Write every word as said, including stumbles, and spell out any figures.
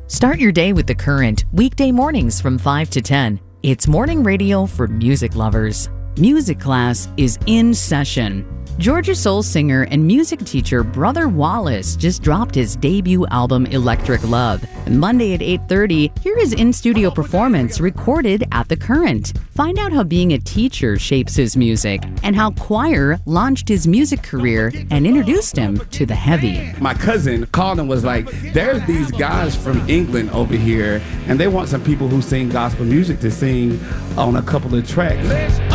Start your day with The Current, weekday mornings from five to ten. It's morning radio for music lovers. Music class is in session. Georgia soul singer and music teacher Brother Wallace just dropped his debut album Electric Love. And Monday at eight thirty, hear his in-studio performance recorded at The Current. Find out how being a teacher shapes his music and how choir launched his music career and introduced him to the heavy. My cousin called and was like, there's these guys from England over here and they want some people who sing gospel music to sing on a couple of tracks.